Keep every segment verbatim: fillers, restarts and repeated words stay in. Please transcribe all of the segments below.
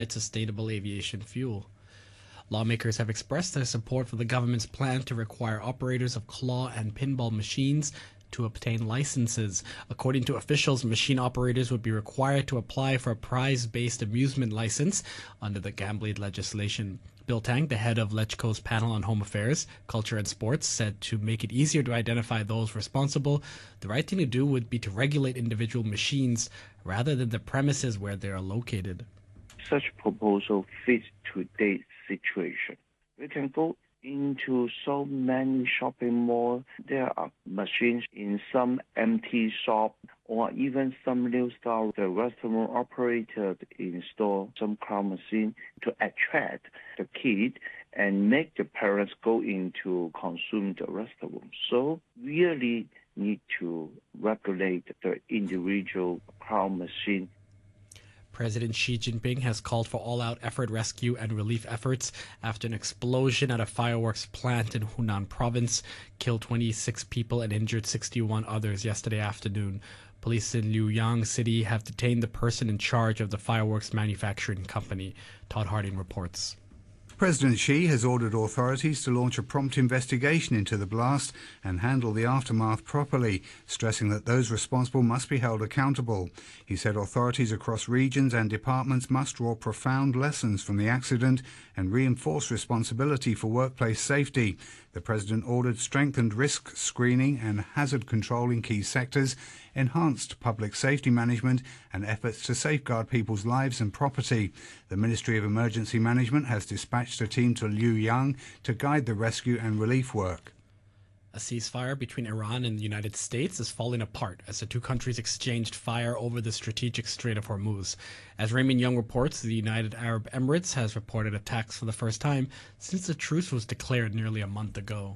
sustainable aviation fuel. Lawmakers have expressed their support for the government's plan to require operators of claw and pinball machines to obtain licenses. According to officials, machine operators would be required to apply for a prize-based amusement license under the gambling legislation. Bill Tang, the head of LegCo's panel on home affairs, culture and sports, said to make it easier to identify those responsible, the right thing to do would be to regulate individual machines rather than the premises where they are located. Such proposal fits today's situation. We can go into so many shopping malls. There are machines in some empty shop, or even some new style. The restaurant operator install some claw machine to attract the kid and make the parents go in to consume the restaurant. So really need to regulate the individual claw machine. President Xi Jinping has called for all-out effort rescue and relief efforts after an explosion at a fireworks plant in Hunan province killed twenty-six people and injured sixty-one others yesterday afternoon. Police in Liuyang City have detained the person in charge of the fireworks manufacturing company. Todd Harding reports. President Xi has ordered authorities to launch a prompt investigation into the blast and handle the aftermath properly, stressing that those responsible must be held accountable. He said authorities across regions and departments must draw profound lessons from the accident and reinforce responsibility for workplace safety. The president ordered strengthened risk screening and hazard control in key sectors, enhanced public safety management and efforts to safeguard people's lives and property. The Ministry of Emergency Management has dispatched a team to Liuyang to guide the rescue and relief work. A ceasefire between Iran and the United States is falling apart as the two countries exchanged fire over the strategic Strait of Hormuz. As Raymond Young reports, the United Arab Emirates has reported attacks for the first time since the truce was declared nearly a month ago.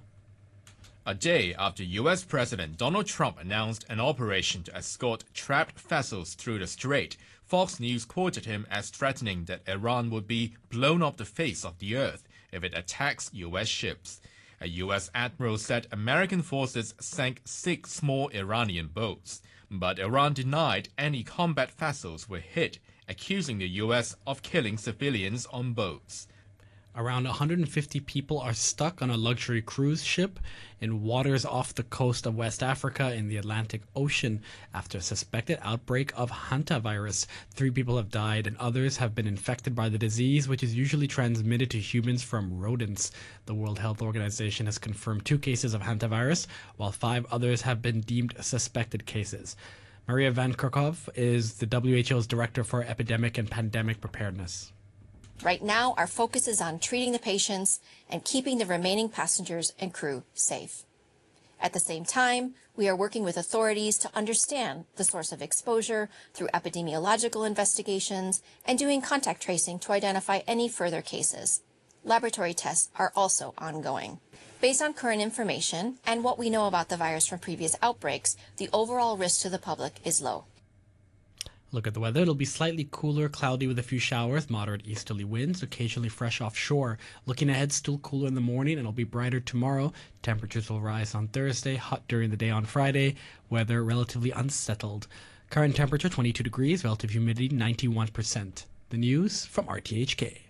A day after U S President Donald Trump announced an operation to escort trapped vessels through the strait, Fox News quoted him as threatening that Iran would be blown off the face of the earth if it attacks U S ships. A U S admiral said American forces sank six small Iranian boats, but Iran denied any combat vessels were hit, accusing the U S of killing civilians on boats. Around one hundred fifty people are stuck on a luxury cruise ship in waters off the coast of West Africa in the Atlantic Ocean after a suspected outbreak of hantavirus. Three people have died and others have been infected by the disease, which is usually transmitted to humans from rodents. The World Health Organization has confirmed two cases of hantavirus, while five others have been deemed suspected cases. Maria Van Kerkhove is the W H O's Director for Epidemic and Pandemic Preparedness. Right now, our focus is on treating the patients and keeping the remaining passengers and crew safe. At the same time, we are working with authorities to understand the source of exposure through epidemiological investigations and doing contact tracing to identify any further cases. Laboratory tests are also ongoing. Based on current information and what we know about the virus from previous outbreaks, the overall risk to the public is low. Look at the weather. It'll be slightly cooler, cloudy with a few showers, moderate easterly winds, occasionally fresh offshore. Looking ahead, still cooler in the morning, and it'll be brighter tomorrow. Temperatures will rise on Thursday, hot during the day on Friday. Weather relatively unsettled. Current temperature twenty-two degrees, relative humidity ninety-one percent. The news from R T H K.